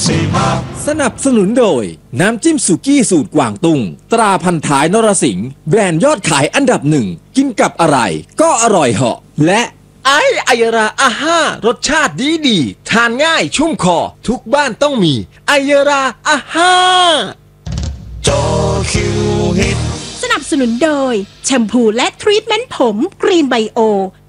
สนับสนุนโดยน้ำจิ้มสุกี้สูตรกวางตุ้งตราพันท้ายนรสิงห์แบรนด์ยอดขายอันดับหนึ่งกินกับอะไรก็อร่อยเหาะและไอยราอาห้ารสชาติดีทานง่ายชุ่มคอทุกบ้านต้องมีไอยราอาห้าโจคิวฮิตสนับสนุนโดยแชมพูและทรีทเมนต์ผมกรีนไบโอ